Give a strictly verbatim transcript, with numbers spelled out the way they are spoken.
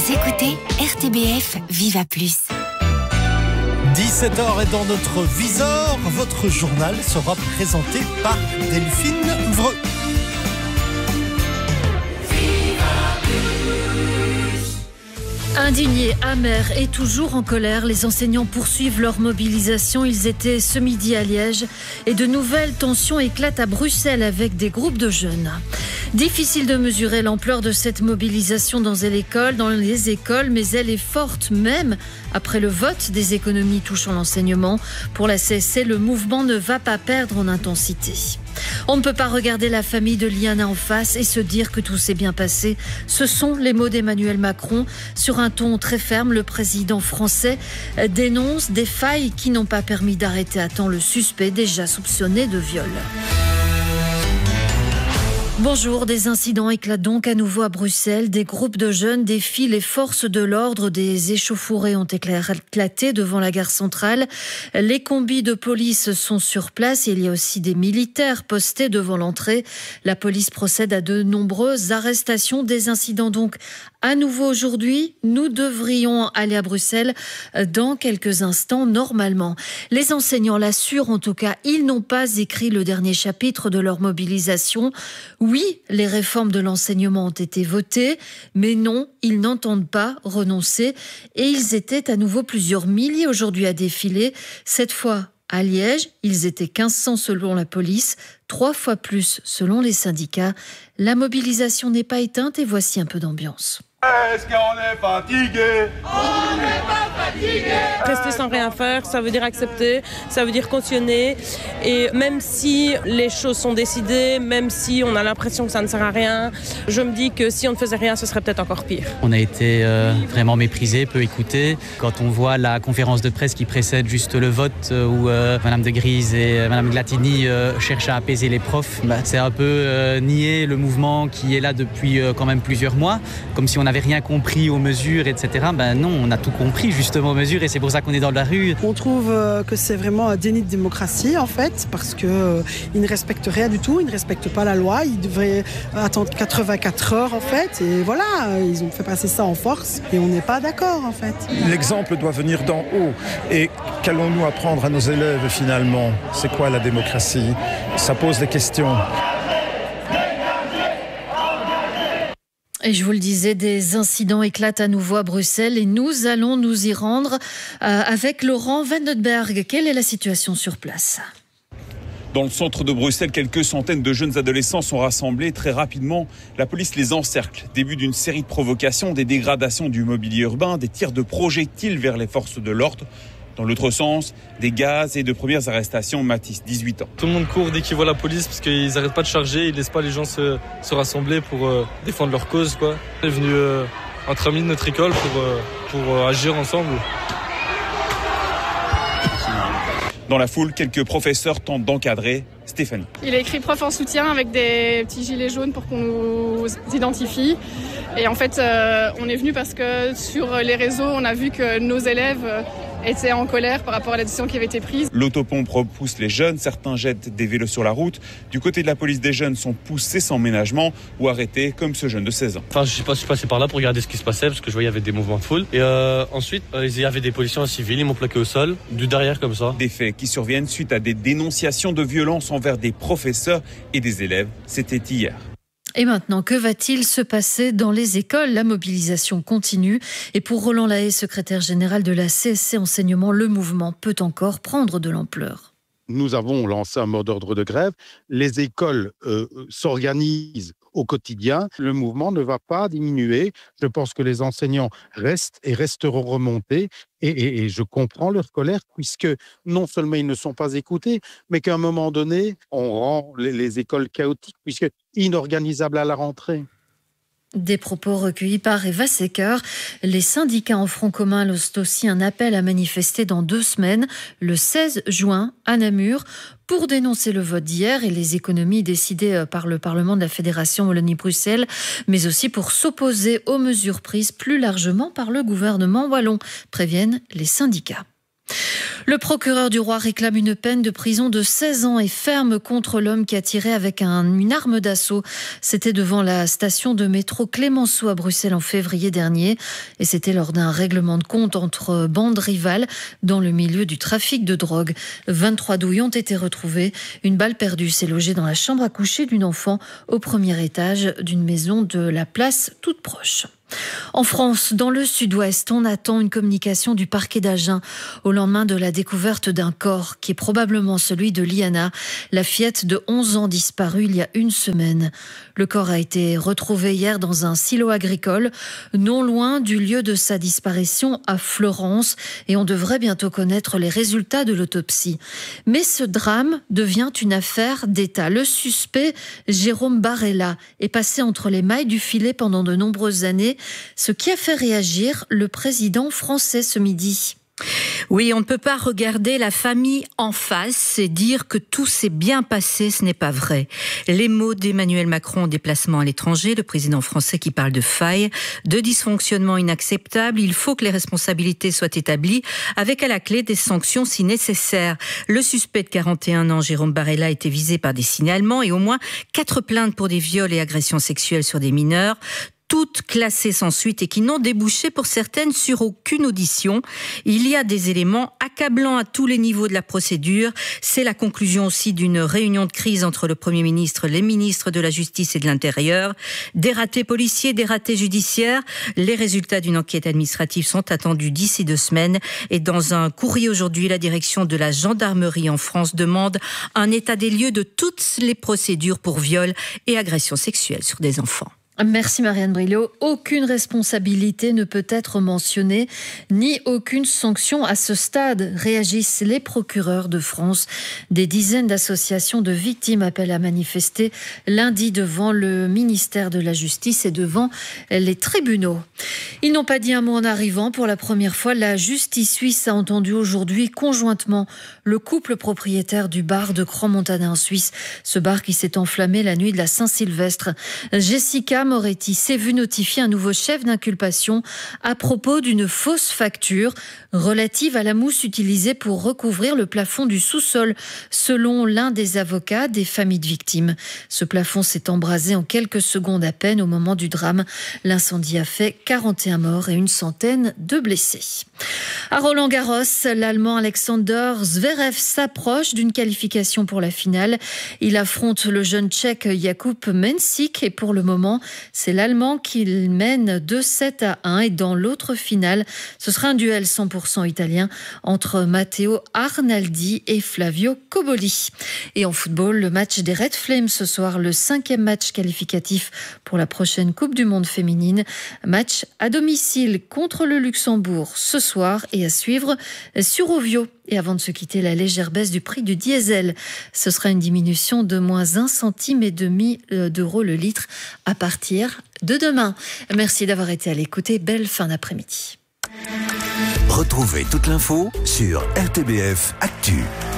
Vous écoutez R T B F Viva Plus. dix-sept heures est dans notre viseur. Votre journal sera présenté par Delphine Vreux. Indignés, amers et toujours en colère, les enseignants poursuivent leur mobilisation. Ils étaient ce midi à Liège et de nouvelles tensions éclatent à Bruxelles avec des groupes de jeunes. Difficile de mesurer l'ampleur de cette mobilisation dans les écoles, dans les écoles, mais elle est forte même après le vote des économies touchant l'enseignement. Pour la C S C, le mouvement ne va pas perdre en intensité. On ne peut pas regarder la famille de Liana en face et se dire que tout s'est bien passé. Ce sont les mots d'Emmanuel Macron. Sur un ton très ferme, le président français dénonce des failles qui n'ont pas permis d'arrêter à temps le suspect déjà soupçonné de viol. Bonjour, des incidents éclatent donc à nouveau à Bruxelles. Des groupes de jeunes défient les forces de l'ordre. Des échauffourées ont éclaté devant la gare centrale. Les combis de police sont sur place et il y a aussi des militaires postés devant l'entrée. La police procède à de nombreuses arrestations. Des incidents donc à nouveau aujourd'hui. Nous devrions aller à Bruxelles dans quelques instants normalement. Les enseignants l'assurent en tout cas, ils n'ont pas écrit le dernier chapitre de leur mobilisation. Oui, les réformes de l'enseignement ont été votées, mais non, ils n'entendent pas renoncer. Et ils étaient à nouveau plusieurs milliers aujourd'hui à défiler. Cette fois à Liège, ils étaient mille cinq cents selon la police, trois fois plus selon les syndicats. La mobilisation n'est pas éteinte et voici un peu d'ambiance. Est-ce qu'on est fatigué? On n'est pas fatigué. Rester sans rien faire, ça veut dire accepter, ça veut dire cautionner. Et même si les choses sont décidées, même si on a l'impression que ça ne sert à rien, je me dis que si on ne faisait rien, ce serait peut-être encore pire. On a été euh, vraiment méprisés, peu écoutés. Quand on voit la conférence de presse qui précède juste le vote, euh, où euh, Madame de Grise et euh, Madame Glatini euh, cherchent à apaiser les profs, bah, c'est un peu euh, nier le mouvement qui est là depuis euh, quand même plusieurs mois, comme si on n'avait rien compris aux mesures, et cetera. Ben non, on a tout compris justement aux mesures et c'est pour ça qu'on est dans la rue. On trouve que c'est vraiment un déni de démocratie en fait, parce qu'ils euh, ne respectent rien du tout, ils ne respectent pas la loi, ils devraient attendre quatre-vingt-quatre heures en fait, et voilà, ils ont fait passer ça en force et on n'est pas d'accord en fait. L'exemple doit venir d'en haut et qu'allons-nous apprendre à nos élèves finalement? C'est quoi la démocratie? Ça pose des questions. Et je vous le disais, des incidents éclatent à nouveau à Bruxelles et nous allons nous y rendre euh, avec Laurent Vandenberg. Quelle est la situation sur place ? Dans le centre de Bruxelles, quelques centaines de jeunes adolescents sont rassemblés. Très rapidement, la police les encercle. Début d'une série de provocations, des dégradations du mobilier urbain, des tirs de projectiles vers les forces de l'ordre. Dans l'autre sens, des gaz et de premières arrestations. Mathis, dix-huit ans. Tout le monde court dès qu'ils voient la police parce qu'ils n'arrêtent pas de charger, ils ne laissent pas les gens se, se rassembler pour euh, défendre leur cause, quoi. On est venu euh, entre amis de notre école pour, euh, pour euh, agir ensemble. Dans la foule, quelques professeurs tentent d'encadrer. Stéphanie. Il a écrit prof en soutien avec des petits gilets jaunes pour qu'on nous identifie. Et en fait, euh, on est venu parce que sur les réseaux, on a vu que nos élèves étaient en colère par rapport à la décision qui avait été prise. L'autopompe repousse les jeunes, certains jettent des vélos sur la route. Du côté de la police, des jeunes sont poussés sans ménagement ou arrêtés, comme ce jeune de seize ans. Enfin, je sais pas, je suis passé par là pour regarder ce qui se passait parce que je voyais il y avait des mouvements de foule. Et euh, ensuite, euh, il y avait des policiers en civil, ils m'ont plaqué au sol, du derrière comme ça. Des faits qui surviennent suite à des dénonciations de violence envers des professeurs et des élèves. C'était hier. Et maintenant, que va-t-il se passer dans les écoles? La mobilisation continue. Et pour Roland Lahaye, secrétaire général de la C S C Enseignement, le mouvement peut encore prendre de l'ampleur. Nous avons lancé un mot d'ordre de grève. Les écoles euh, s'organisent au quotidien. Le mouvement ne va pas diminuer. Je pense que les enseignants restent et resteront remontés. Et, et, et je comprends leur colère, puisque non seulement ils ne sont pas écoutés, mais qu'à un moment donné, on rend les, les écoles chaotiques, puisque inorganisables à la rentrée. Des propos recueillis par Eva Secker. Les syndicats en front commun lancent aussi un appel à manifester dans deux semaines, le seize juin, à Namur, pour dénoncer le vote d'hier et les économies décidées par le Parlement de la Fédération Wallonie-Bruxelles, mais aussi pour s'opposer aux mesures prises plus largement par le gouvernement wallon, préviennent les syndicats. Le procureur du roi réclame une peine de prison de seize ans et ferme contre l'homme qui a tiré avec un, une arme d'assaut. C'était devant la station de métro Clémenceau à Bruxelles en février dernier. Et c'était lors d'un règlement de compte entre bandes rivales dans le milieu du trafic de drogue. vingt-trois douilles ont été retrouvées. Une balle perdue s'est logée dans la chambre à coucher d'une enfant au premier étage d'une maison de la place toute proche. En France, dans le sud-ouest, on attend une communication du parquet d'Agen au lendemain de la découverte d'un corps qui est probablement celui de Liana, la fillette de onze ans disparue il y a une semaine. Le corps a été retrouvé hier dans un silo agricole, non loin du lieu de sa disparition à Florence, et on devrait bientôt connaître les résultats de l'autopsie. Mais ce drame devient une affaire d'État. Le suspect, Jérôme Barella, est passé entre les mailles du filet pendant de nombreuses années, ce qui a fait réagir le président français ce midi. Oui, on ne peut pas regarder la famille en face et dire que tout s'est bien passé, ce n'est pas vrai. Les mots d'Emmanuel Macron en déplacement à l'étranger, le président français qui parle de failles, de dysfonctionnements inacceptables, il faut que les responsabilités soient établies avec à la clé des sanctions si nécessaire. Le suspect de quarante et un ans, Jérôme Barella, a été visé par des signalements et au moins quatre plaintes pour des viols et agressions sexuelles sur des mineurs, toutes classées sans suite et qui n'ont débouché pour certaines sur aucune audition. Il y a des éléments accablants à tous les niveaux de la procédure. C'est la conclusion aussi d'une réunion de crise entre le Premier ministre, les ministres de la Justice et de l'Intérieur. Des ratés policiers, des ratés judiciaires. Les résultats d'une enquête administrative sont attendus d'ici deux semaines. Et dans un courrier aujourd'hui, la direction de la gendarmerie en France demande un état des lieux de toutes les procédures pour viol et agressions sexuelles sur des enfants. Merci Marianne Brillo. Aucune responsabilité ne peut être mentionnée, ni aucune sanction à ce stade, réagissent les procureurs de France. Des dizaines d'associations de victimes appellent à manifester lundi devant le ministère de la Justice et devant les tribunaux. Ils n'ont pas dit un mot en arrivant. Pour la première fois, la justice suisse a entendu aujourd'hui conjointement le couple propriétaire du bar de Crans-Montana en Suisse. Ce bar qui s'est enflammé la nuit de la Saint-Sylvestre. Jessica Moretti s'est vu notifier un nouveau chef d'inculpation à propos d'une fausse facture relative à la mousse utilisée pour recouvrir le plafond du sous-sol, selon l'un des avocats des familles de victimes. Ce plafond s'est embrasé en quelques secondes à peine au moment du drame. L'incendie a fait quarante et un morts et une centaine de blessés. À Roland-Garros, l'Allemand Alexander Zverev s'approche d'une qualification pour la finale. Il affronte le jeune Tchèque Jakub Mensik et pour le moment, c'est l'Allemand qui mène deux sept à un et dans l'autre finale, ce sera un duel cent pour cent italien entre Matteo Arnaldi et Flavio Cobolli. Et en football, le match des Red Flames ce soir, le cinquième match qualificatif pour la prochaine Coupe du Monde féminine. Match à domicile contre le Luxembourg ce soir et à suivre sur Ovio. Et avant de se quitter, la légère baisse du prix du diesel. Ce sera une diminution de moins un centime et demi d'euros le litre à partir de demain. Merci d'avoir été à l'écoute et belle fin d'après-midi. Retrouvez toute l'info sur R T B F Actu.